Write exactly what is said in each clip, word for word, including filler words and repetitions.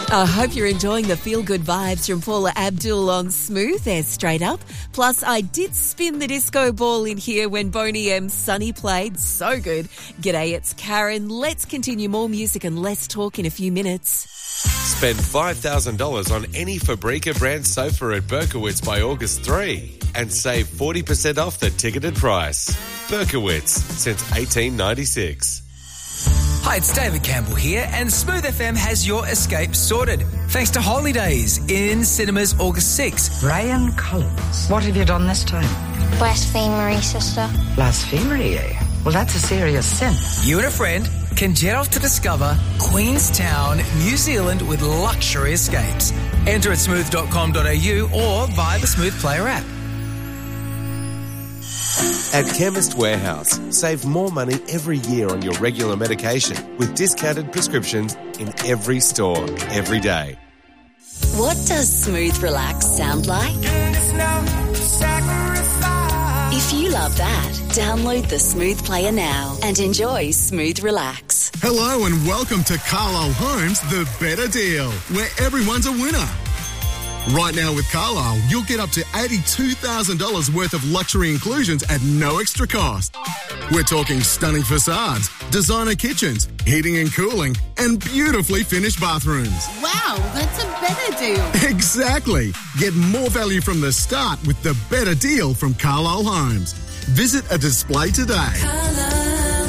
I hope you're enjoying the feel-good vibes from Paula Abdul on Smooth. They're straight up. Plus, I did spin the disco ball in here when Boney M. Sunny played. So good. G'day, it's Karen. Let's continue more music and less talk in a few minutes. Spend five thousand dollars on any Fabrica brand sofa at Berkowitz by August third and save forty percent off the ticketed price. Berkowitz, since eighteen ninety-six. Hi, it's David Campbell here, and Smooth F M has your escape sorted. Thanks to Holidays in cinemas August sixth. Ryan Collins, what have you done this time? Blasphemery, sister. Blasphemy, eh? Well, that's a serious sin. You and a friend can jet off to discover Queenstown, New Zealand with luxury escapes. Enter at smooth dot com dot a u or via the Smooth Player app. At Chemist Warehouse, save more money every year on your regular medication with discounted prescriptions in every store, every day. What does Smooth Relax sound like? If you love that, download the Smooth Player now and enjoy Smooth Relax. Hello and welcome to Carlisle Homes, the better deal, where everyone's a winner. Right now with Carlisle, you'll get up to eighty-two thousand dollars worth of luxury inclusions at no extra cost. We're talking stunning facades, designer kitchens, heating and cooling, and beautifully finished bathrooms. Wow, that's a better deal. Exactly. Get more value from the start with the better deal from Carlisle Homes. Visit a display today. Carlisle.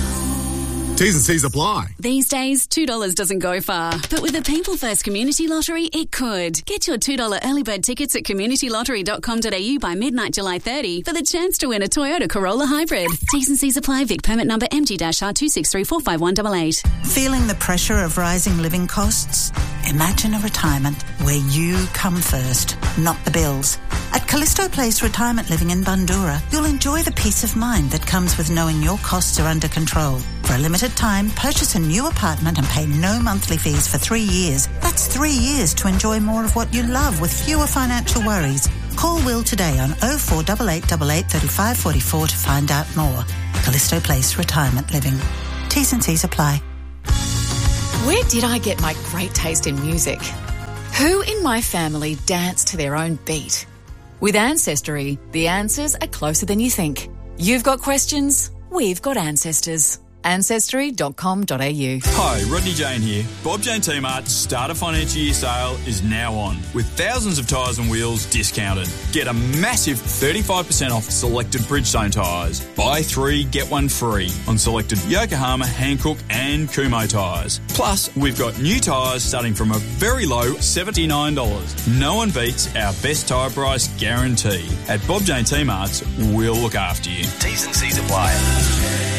T's and C's apply. These days, two dollars doesn't go far. But with the People First Community Lottery, it could. Get your two dollars early bird tickets at community lottery dot com dot a u by midnight July thirtieth for the chance to win a Toyota Corolla Hybrid. T's and C's apply. Vic permit number M G R two six three four five one eight eight. Feeling the pressure of rising living costs? Imagine a retirement where you come first, not the bills. At Callisto Place Retirement Living in Bundoora, you'll enjoy the peace of mind that comes with knowing your costs are under control. For a limited time, purchase a new apartment and pay no monthly fees for three years. That's three years to enjoy more of what you love with fewer financial worries. Call Will today on oh four eight eight eight eight three five four four to find out more. Callisto Place Retirement Living. T's and C's apply. Where did I get my great taste in music? Who in my family danced to their own beat? With Ancestry, the answers are closer than you think. You've got questions, we've got ancestors. ancestry dot com dot a u. Hi, Rodney Jane here. Bob Jane T-Mart's Start a Financial Year sale is now on, with thousands of tyres and wheels discounted. Get a massive thirty-five percent off selected Bridgestone tyres. Buy three, get one free on selected Yokohama, Hankook and Kumho tyres. Plus, we've got new tyres starting from a very low seventy-nine dollars. No one beats our best tyre price guarantee. At Bob Jane T-Mart's, we'll look after you. T's and C's apply.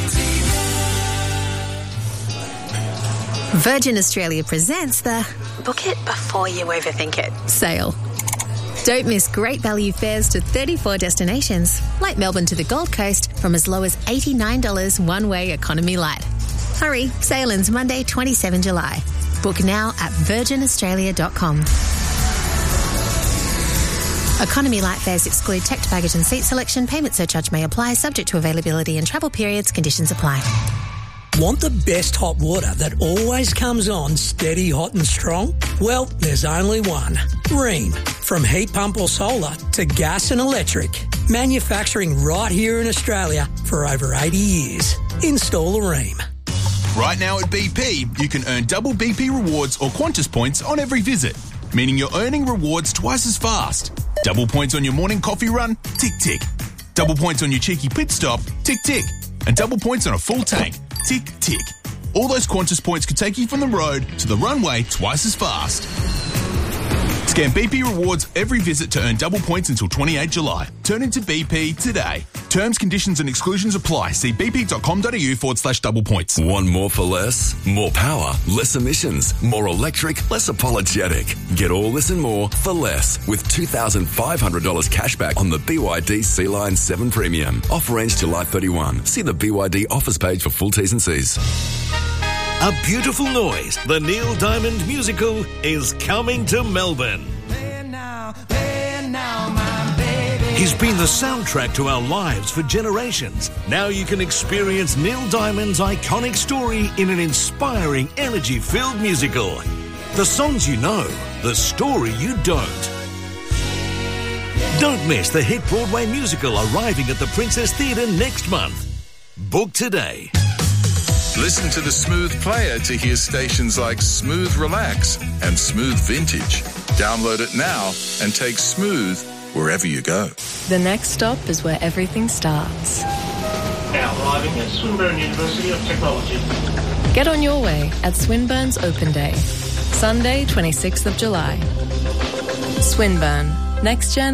Virgin Australia presents the Book It Before You Overthink It sale. Don't miss great value fares to thirty-four destinations, like Melbourne to the Gold Coast, from as low as eighty-nine dollars one-way economy light. Hurry, sale ends Monday, the twenty-seventh of July. Book now at virgin australia dot com. Economy light fares exclude checked baggage and seat selection. Payment surcharge may apply, subject to availability and travel periods. Conditions apply. Want the best hot water that always comes on steady, hot and strong? Well, there's only one. Rheem. From heat pump or solar to gas and electric. Manufacturing right here in Australia for over eighty years. Install a Rheem. Right now at B P, you can earn double B P rewards or Qantas points on every visit, meaning you're earning rewards twice as fast. Double points on your morning coffee run? Tick, tick. Double points on your cheeky pit stop? Tick, tick. And double points on a full tank? Tick, tick. All those Qantas points could take you from the road to the runway twice as fast. Scan B P rewards every visit to earn double points until the twenty-eighth of July. Turn into B P today. Terms, conditions and exclusions apply. See bp.com.au forward slash double points. Want more for less? More power, less emissions, more electric, less apologetic. Get all this and more for less with two thousand five hundred dollars cash back on the B Y D Sea-Line seven Premium. Offer ends July thirty-first. See the B Y D offers page for full T's and C's. A Beautiful Noise, the Neil Diamond musical, is coming to Melbourne. He's been the soundtrack to our lives for generations. Now you can experience Neil Diamond's iconic story in an inspiring, energy-filled musical. The songs you know, the story you don't. Don't miss the hit Broadway musical arriving at the Princess Theatre next month. Book today. Listen to the Smooth Player to hear stations like Smooth Relax and Smooth Vintage. Download it now and take Smooth wherever you go. The next stop is where everything starts. Now arriving at Swinburne University of Technology. Get on your way at Swinburne's Open Day, Sunday, twenty-sixth of July. Swinburne, next gen